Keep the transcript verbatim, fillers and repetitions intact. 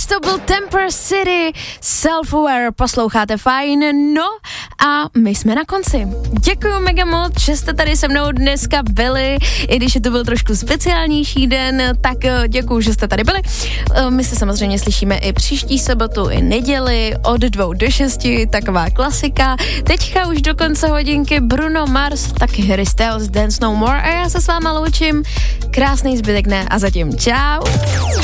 Teď to byl Temper City, Self-Aware, posloucháte fajn, no a my jsme na konci. Děkuju mega moc, že jste tady se mnou dneska byli, i když je to byl trošku speciálnější den, tak děkuju, že jste tady byli. My se samozřejmě slyšíme i příští sobotu, i neděli od dvou do šesti, taková klasika. Teďka už do konce hodinky Bruno Mars, taky Harry Styles, Dance No More a já se s váma loučím. Krásný zbytek dne a zatím čau.